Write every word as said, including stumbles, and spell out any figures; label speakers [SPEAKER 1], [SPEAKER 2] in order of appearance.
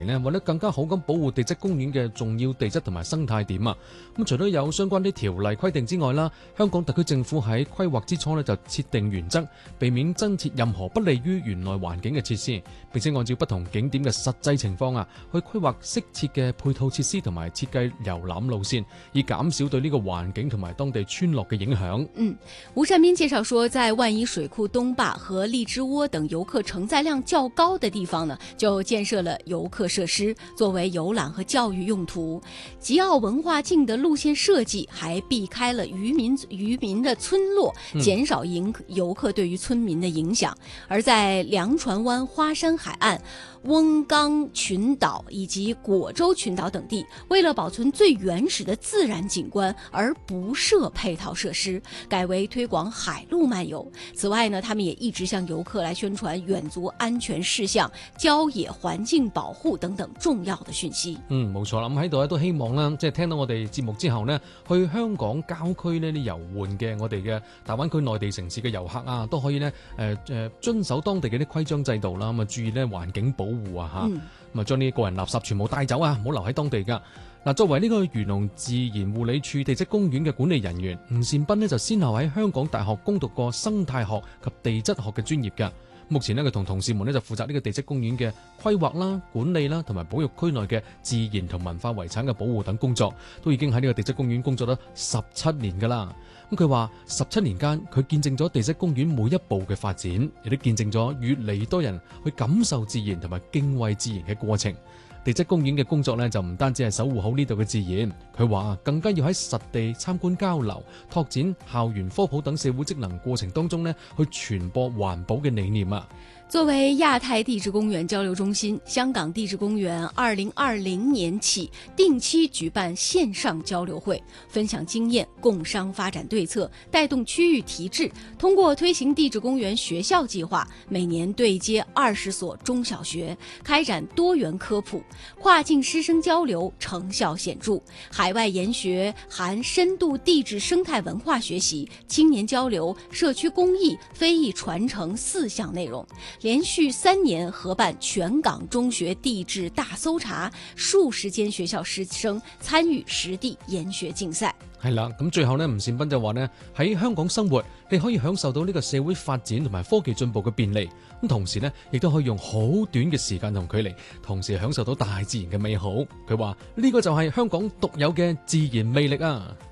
[SPEAKER 1] 咧，為咗更加好咁保護地質公園嘅重要地質同埋生態點啊。咁除咗有相關啲條例規定之外啦，香港特區政府喺規劃之初咧就設定原則，避免增設任何不利於園內環境嘅設施，並且按照不同景點嘅實際情況啊，去規劃適切嘅配套設施同埋設計遊覽路線，以減少對呢個環境同埋當地村落嘅影響。
[SPEAKER 2] 嗯，吳善斌介紹說，在萬宜水庫東壩和荔枝窩等遊客承載量較高的地方呢，就建設了遊客設施，作為遊覽和教育用途。吉澳文化徑的路線設計還避開了漁民漁民的村落，減少遊遊客對於村民的影響。而在糧船灣花山海岸、翁崗群島以及果洲群島等地，為了保存最原始的自然景觀而不設配套設施，改為推廣海陸漫遊。此外呢，他們也一直向遊客來宣傳遠足安全事項、郊野環境保護等等重要的訊息。
[SPEAKER 1] 嗯，冇錯啦。咁喺度咧都希望啦，即係聽到我哋節目之後呢，去香港郊區呢啲遊玩嘅我哋嘅大灣區內地城市嘅遊客啊，都可以呢誒誒遵守當地嘅啲規章制度啦，咁啊注意呢環境保護啊嚇，咁啊將呢個人垃圾全部帶走啊，唔好留喺當地噶。嗱，作為呢個漁農自然護理處地質公園嘅管理人員，吳善斌呢就先後喺香港大學攻讀過生態學及地質學嘅專業㗎。目前呢，佢同同事們呢就負責呢個地質公園嘅規劃啦、管理啦，同埋保育區內嘅自然同文化遺產嘅保護等工作，都已經喺呢個地質公園工作咗十七年㗎啦。咁佢話十七年間，佢見證咗地質公園每一步嘅發展，亦都見證咗越嚟越多人去感受自然同埋敬畏自然嘅過程。地質公園嘅工作呢，就唔單止係守護好呢度嘅自然，佢話更加要喺實地參觀交流、拓展校園科普等社會職能過程當中呢，去傳播環保嘅理念啊。
[SPEAKER 2] 作為亞太地質公園交流中心，香港地質公園二零二零年起定期舉辦線上交流會，分享經驗、共商發展對策，帶動區域提質。通過推行地質公園學校計劃，每年對接二十所中小學，開展多元科普，跨境師生交流成效顯著。海外研學含深度地質生態文化學習、青年交流、社區公益、非遺傳承四項內容。連續三年合辦全港中學地質大搜查，數十間學校師生參與實地研學競賽。
[SPEAKER 1] 係啦，咁最後呢，吳善斌就話呢，喺香港生活，你可以享受到呢個社會發展同埋科技進步嘅便利，咁同時呢，亦都可以用好短嘅時間同距離，同時享受到大自然嘅美好。佢話呢個就係香港獨有嘅自然魅力啊！